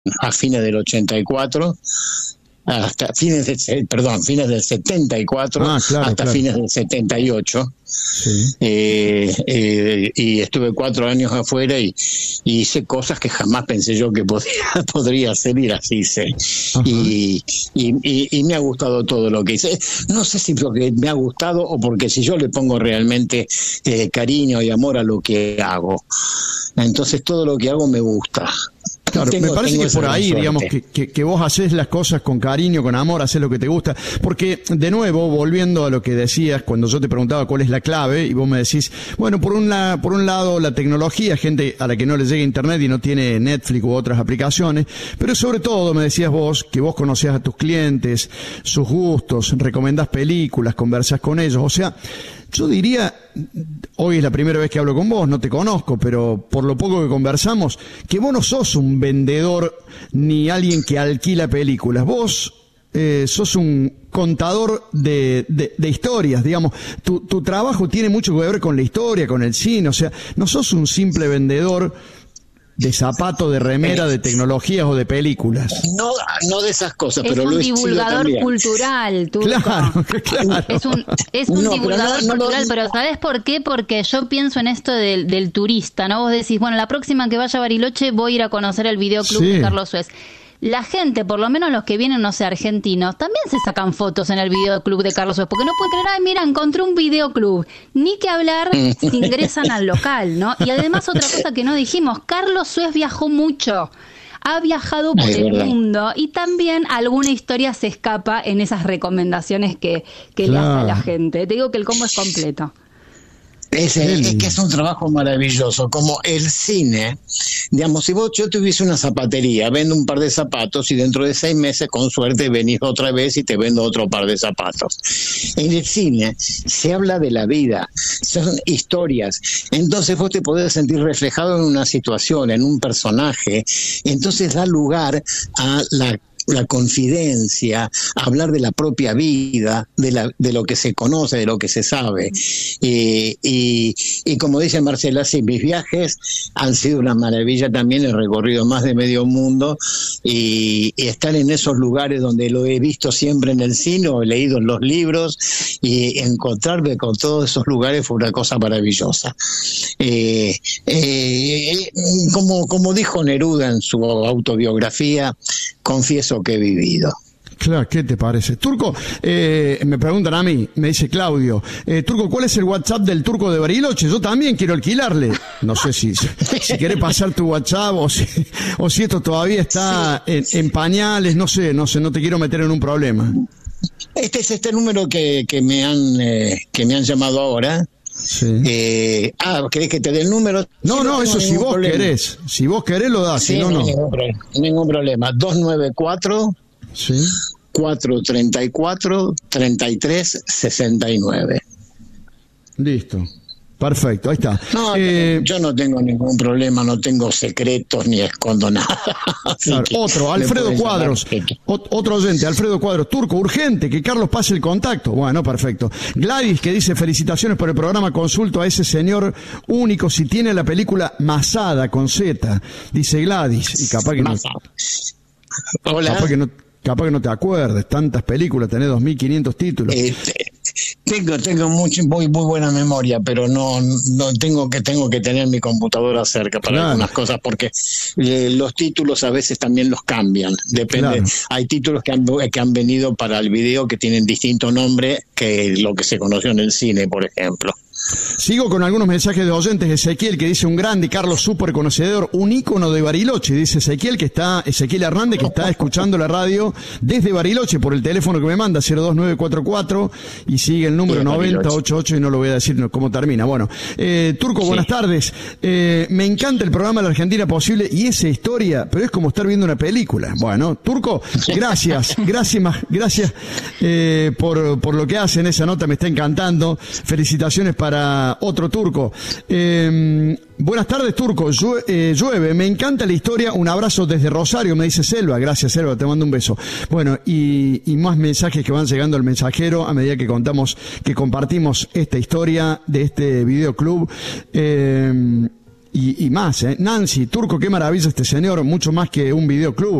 a fines del 84, hasta fines del 74, hasta fines del 78. Sí. Y estuve 4 años afuera y hice cosas que jamás pensé yo que podría hacer, y las hice. Y me ha gustado todo lo que hice. No sé si porque me ha gustado o porque si yo le pongo realmente cariño y amor a lo que hago. Entonces todo lo que hago me gusta. Claro, me parece que por ahí, digamos, que vos haces las cosas con cariño, con amor, haces lo que te gusta. Porque, de nuevo, volviendo a lo que decías, cuando yo te preguntaba cuál es la clave, y vos me decís, bueno, por un lado, la tecnología, gente a la que no le llega internet y no tiene Netflix u otras aplicaciones, pero sobre todo, me decías vos, que vos conocías a tus clientes, sus gustos, recomendás películas, conversás con ellos, o sea, yo diría, hoy es la primera vez que hablo con vos, no te conozco, pero por lo poco que conversamos, que vos no sos un vendedor ni alguien que alquila películas. Vos sos un contador de historias, digamos. Tu trabajo tiene mucho que ver con la historia, con el cine, o sea, no sos un simple vendedor de zapatos, de remera, de tecnologías o de películas. No de esas cosas, es pero un divulgador cultural, Turco. Claro. Es un divulgador cultural, pero ¿sabés por qué? Porque yo pienso en esto del turista, ¿no? Vos decís, bueno, la próxima que vaya a Bariloche voy a ir a conocer el videoclub de Carlos Suez. La gente, por lo menos los que vienen, no sé, argentinos, también se sacan fotos en el videoclub de Carlos Suez, porque no pueden creer, ay, mira, encontré un videoclub. Ni que hablar si ingresan al local, ¿no? Y además otra cosa que no dijimos, Carlos Suez viajó mucho. Ha viajado por el mundo y también alguna historia se escapa en esas recomendaciones que le hace a la gente. Te digo que el combo es completo. Es que es un trabajo maravilloso, como el cine. Digamos, si yo tuviese una zapatería, vendo un par de zapatos y dentro de 6 meses, con suerte, venís otra vez y te vendo otro par de zapatos. En el cine se habla de la vida, son historias. Entonces vos te podés sentir reflejado en una situación, en un personaje. Entonces da lugar a la confidencia, hablar de la propia vida, de lo que se conoce, de lo que se sabe. Y como dice Marcela, sí, mis viajes han sido una maravilla también, he recorrido más de medio mundo y estar en esos lugares donde lo he visto siempre en el cine o he leído en los libros y encontrarme con todos esos lugares fue una cosa maravillosa. Como dijo Neruda en su autobiografía, confieso que he vivido. Claro, ¿qué te parece? Turco, me preguntan a mí, me dice Claudio, Turco, ¿cuál es el WhatsApp del Turco de Bariloche? Yo también quiero alquilarle. No sé si querés pasar tu WhatsApp o si esto todavía está en pañales, no sé, no te quiero meter en un problema. Este es este número que me han llamado ahora. Sí. ¿Querés que te dé el número? No, eso si vos querés. Si vos querés lo das, sí, si no. Ningún problema. 294 sí. 434 3369. Listo. Perfecto, ahí está. No, yo no tengo ningún problema, no tengo secretos ni escondo nada. Claro, otro, Alfredo Cuadros, otro oyente, Alfredo Cuadros, Turco, urgente, que Carlos pase el contacto. Bueno, perfecto. Gladys, que dice, felicitaciones por el programa, consulto a ese señor único si tiene la película Masada con Z, dice Gladys, y capaz que Hola. Capaz que no te acuerdes, tantas películas, tenés 2.500 títulos. Tengo muy buena memoria, pero no tengo que tener mi computadora cerca para algunas cosas, porque los títulos a veces también los cambian. Depende. Claro. Hay títulos que han venido para el video que tienen distinto nombre que lo que se conoció en el cine, por ejemplo. Sigo con algunos mensajes de oyentes. Ezequiel, que dice, un grande, Carlos, súper conocedor, un ícono de Bariloche, dice Ezequiel Hernández, que está escuchando la radio desde Bariloche por el teléfono que me manda, 02944, y sigue el número 9088, y no lo voy a decir cómo termina. Bueno, Turco, buenas tardes. Me encanta el programa La Argentina Posible y esa historia, pero es como estar viendo una película. Bueno, Turco, gracias por lo que hacen, esa nota me está encantando. Felicitaciones para otro Turco. Buenas tardes, Turco. Llueve, me encanta la historia. Un abrazo desde Rosario, me dice Selva. Gracias, Selva, te mando un beso. Bueno, y más mensajes que van llegando al mensajero a medida que compartimos esta historia de este videoclub. y más, Nancy, Turco, qué maravilla este señor, mucho más que un videoclub.